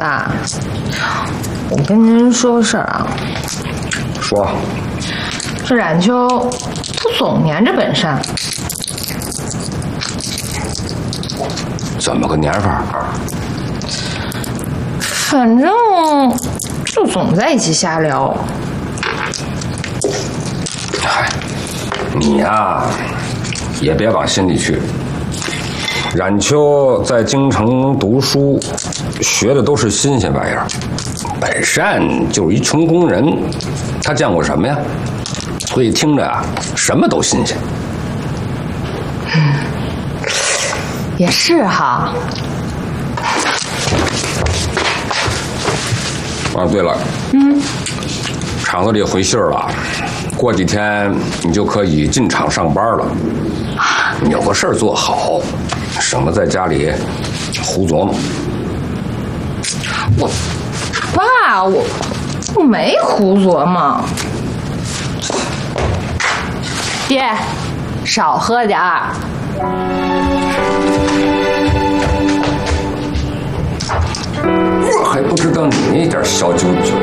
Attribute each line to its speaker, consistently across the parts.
Speaker 1: 大，我跟您说个事儿啊。
Speaker 2: 说。
Speaker 1: 这冉秋，他总粘着本善。
Speaker 2: 怎么个粘法？
Speaker 1: 反正就总在一起瞎聊。
Speaker 2: 嗨，你呀，也别往心里去。冉秋在京城读书，学的都是新鲜玩意儿。本善就是一穷工人，他见过什么呀？所以听着啊，什么都新鲜。
Speaker 1: 也是哈。
Speaker 2: 啊，对了，厂子里回信了，过几天你就可以进厂上班了。你有个事儿做好，省得在家里胡琢磨。
Speaker 1: 爸，我没胡琢磨。爹，少喝点儿。
Speaker 2: 我还不知道你那点小九九。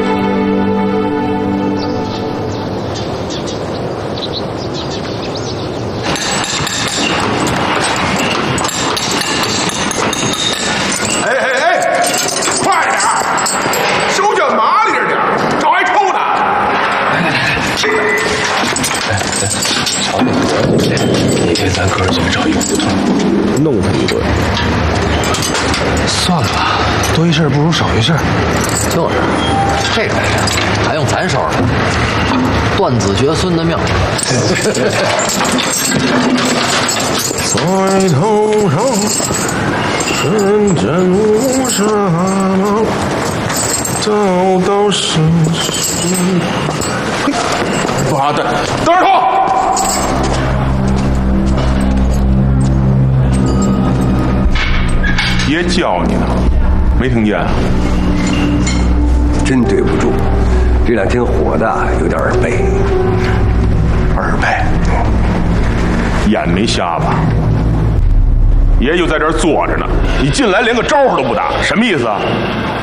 Speaker 3: 哎，快点儿！手脚麻利着点儿，找挨抽呢。
Speaker 4: 瞧你哥，你给咱哥几个找一胡同，弄他一顿。算了吧，多一事不如少一事。
Speaker 5: 就是，这个还用咱收拾？断子绝孙的命。
Speaker 4: 在头上，阵阵乌纱帽，道道深深。
Speaker 3: 妈的，等着说！爷叫你呢，没听见？
Speaker 6: 真对不住，这两天火的有点耳背。
Speaker 3: 耳背？眼没瞎吧？爷就在这儿坐着呢，你进来连个招呼都不打，什么意思啊？